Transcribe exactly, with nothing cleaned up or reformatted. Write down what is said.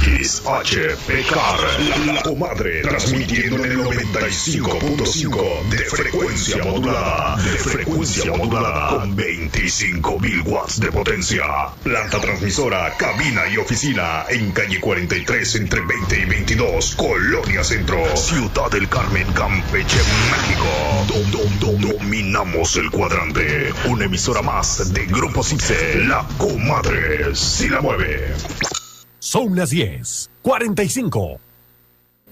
X H P K R, La Comadre, transmitiendo en el noventa y cinco punto cinco de frecuencia modulada, de frecuencia modulada, con veinticinco mil watts de potencia. Planta transmisora, cabina y oficina en calle cuarenta y tres entre veinte y veintidós, Colonia Centro, Ciudad del Carmen, Campeche, México. Dom, dom, dom, dominamos el cuadrante. Una emisora más de Grupo Cipse, La Comadre, si la mueve. Son las diez, cuarenta y cinco.